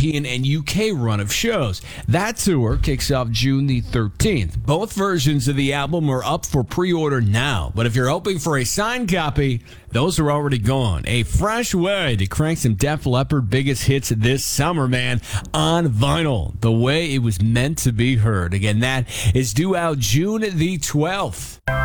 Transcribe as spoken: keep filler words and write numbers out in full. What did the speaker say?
European and U K run of shows. That tour kicks off June the thirteenth. Both versions of the album are up for pre-order now, but if you're hoping for a signed copy, those are already gone. A fresh way to crank some Def Leppard biggest hits this summer, man, on vinyl, the way it was meant to be heard. Again, that is due out June the twelfth.